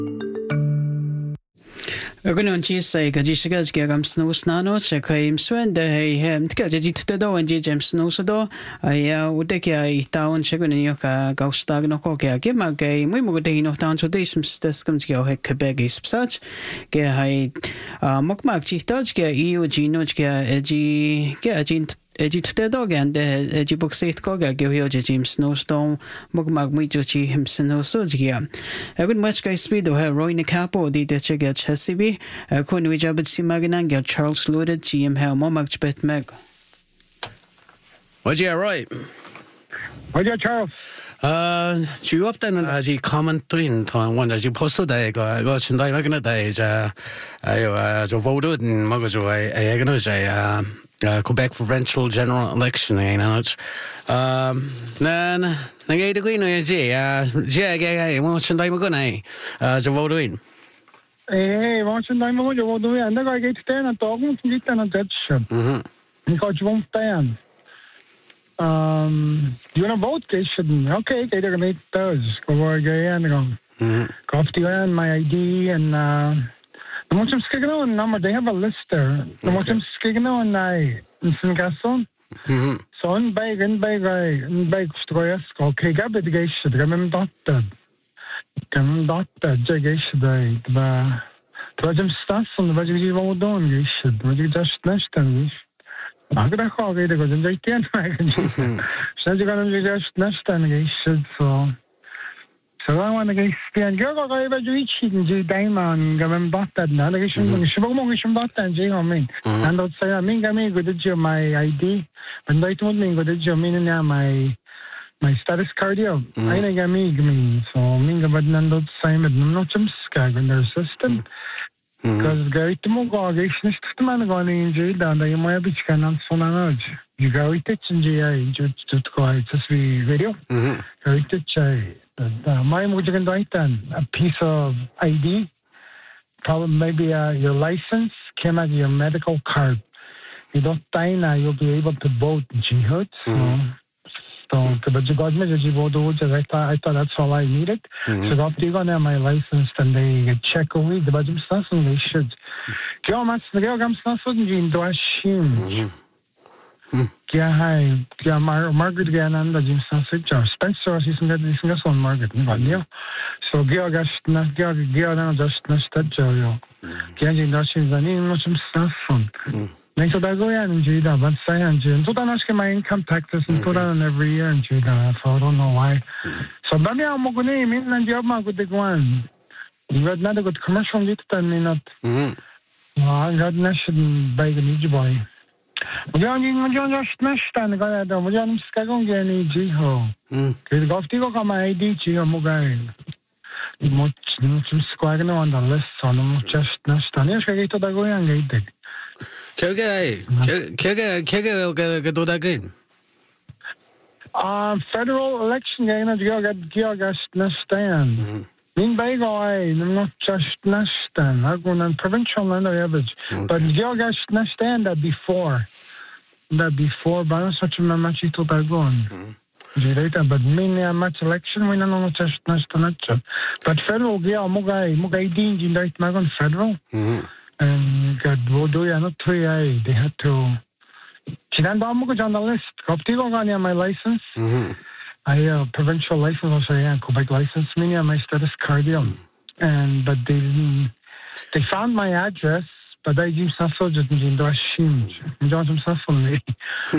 Gwynon ti say ga di sigad ge am snus nano che kaim swen de he tka di tutado en James snus do ai ude ke ai taun che gwynon yo ka gaustag no ko ke ge ma ge muy mo de no taun so de sum stes comes ge he Quebec is such ge hai mokmak chi toj ge io gino ge Eji tutado gan de eji boxet ko ga ge yo James snowstorm mokmak muy jo chi him snoso ge good much guys speed do ha Roy Capo di de che ge chesibi kun we job si maganan ge Charles Loaded GM ha momak bet meg What's yeah right Charles you up then as you comment in time one as you posted there go sin dai magna dai ayo so voted and magazo ai gonna say Quebec provincial general election and it's nan ngay được no je ge mo sin dai magna so voted wat zijn daar maar wat doen en dan ga ik staan en toch moet niet aan het zetten. Ik ga gewoon staan. You know both cases. Okay, ik er niet thuis. Gewoon gaan gaan. Koop die aan my ID en dan moet je eens kijken nou een nummer. They have a list there. Dan moet je eens kijken nou een Singason. So een bij strooiers. Okay, ik heb het gegeven. Ik heb hem dat. Kan dat jaggesh dai ba trajam stasson ba jigi vodon gesh ba jigi just nastan agra khoge de gozen jai tian shaji garam jigi just nastan gesh so I want to get stand go ba jigi chin ji daiman gamam battad na gesh shibong gesh battan ji homin and that say I mean game go de my ID and they told me go de min na my status cardio. I think I me so minga bad nandot same no chumskag in their system. Because gari tumo go gish nicht man go ni inji da da yma bichka nan sonanaj. You go it inji ai just go it's we video. Go it chai. My mujigan daitan a piece of ID, probably maybe your license, came out your medical card. You don't die now, you'll be able to vote jihad. So, but you got me I thought that's all I needed. So got you got my license and they check away the budget stuff and they should. Go mas the girl comes not so in do a shim. Yeah, hi. Yeah, Margaret again and the Jim Sausage or Spencer is this on Margaret. So girl just that Joe. Getting Dashing and in much stuff from. Next to that, go in Judah, but say and Jim. So don't ask my income taxes and put on every year in Judah. So I don't know why. So, but me, I'm going to name in and job my good one. You got not a good commercial lit and not. I got nation by the Niji boy. John just smashed and got at the John Skagong and Jiho. Because got to go on my ID, Gio Mugai. Much squagging on the list, so no just nest. And yes, I get to the going and get it. Kege do that again. Federal election game at Giogas Nestan. Mean by guy, not just Nestan. I go on provincial and average. But Giogas Nestan that before, but I'm such a match to that going. But many match election we no just Nestan. But federal Gia Mugai Dean in that Magon federal. And got Vodo and 3A. They had to. Chinandamo on the list. Coptigo on my license. I provincial license also Quebec license. Many my status cardio. And but they found my address. But I use Sasso just in Dashim. Johnson Sasso me.